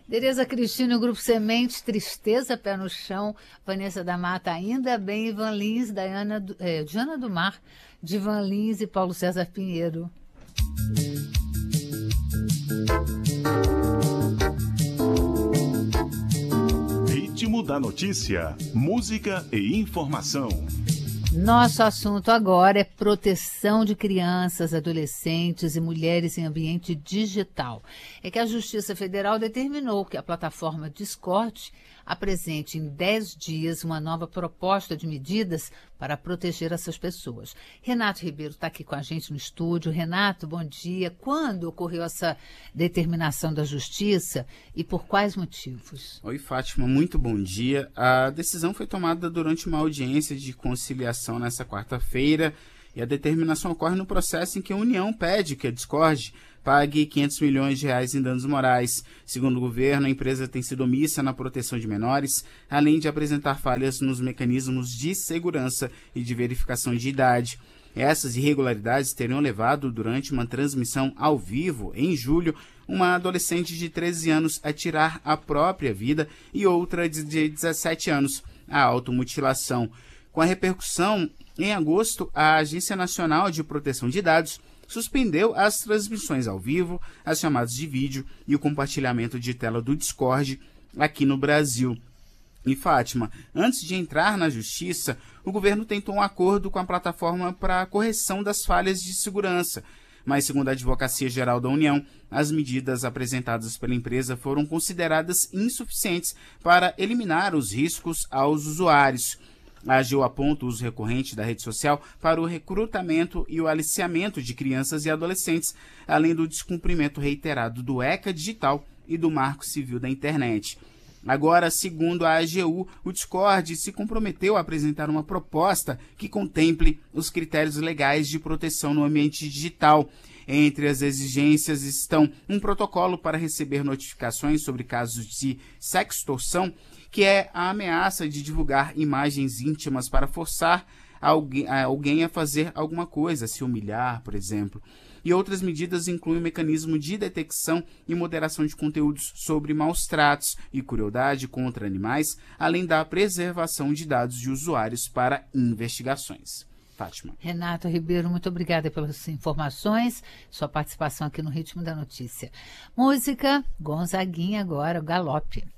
Tereza Cristina, o Grupo Semente, Tristeza, Pé no Chão. Vanessa da Mata, Ainda Bem, Ivan Lins, Diana do Mar, Divan Lins e Paulo César Pinheiro. Ritmo da notícia, música e informação. Nosso assunto agora é proteção de crianças, adolescentes e mulheres em ambiente digital. É que a Justiça Federal determinou que a plataforma Discord apresente em 10 dias uma nova proposta de medidas para proteger essas pessoas. Renato Ribeiro está aqui com a gente no estúdio. Renato, bom dia. Quando ocorreu essa determinação da Justiça e por quais motivos? Oi, Fátima, muito bom dia. A decisão foi tomada durante uma audiência de conciliação nessa quarta-feira e a determinação ocorre no processo em que a União pede que a Discord pague R$500 milhões em danos morais. Segundo o governo, a empresa tem sido omissa na proteção de menores, além de apresentar falhas nos mecanismos de segurança e de verificação de idade. Essas irregularidades teriam levado, durante uma transmissão ao vivo, em julho, uma adolescente de 13 anos a tirar a própria vida e outra de 17 anos à automutilação. Com a repercussão, em agosto, a Agência Nacional de Proteção de Dados suspendeu as transmissões ao vivo, as chamadas de vídeo e o compartilhamento de tela do Discord aqui no Brasil. E Fátima, antes de entrar na Justiça, o governo tentou um acordo com a plataforma para a correção das falhas de segurança. Mas, segundo a Advocacia Geral da União, as medidas apresentadas pela empresa foram consideradas insuficientes para eliminar os riscos aos usuários. A AGU aponta o uso recorrente da rede social para o recrutamento e o aliciamento de crianças e adolescentes, além do descumprimento reiterado do ECA Digital e do Marco Civil da Internet. Agora, segundo a AGU, o Discord se comprometeu a apresentar uma proposta que contemple os critérios legais de proteção no ambiente digital. Entre as exigências estão um protocolo para receber notificações sobre casos de sextorção, que é a ameaça de divulgar imagens íntimas para forçar alguém a fazer alguma coisa, se humilhar, por exemplo. E outras medidas incluem o mecanismo de detecção e moderação de conteúdos sobre maus-tratos e crueldade contra animais, além da preservação de dados de usuários para investigações. Fátima. Renato Ribeiro, muito obrigada pelas informações, sua participação aqui no Ritmo da Notícia. Música, Gonzaguinha agora, o Galope.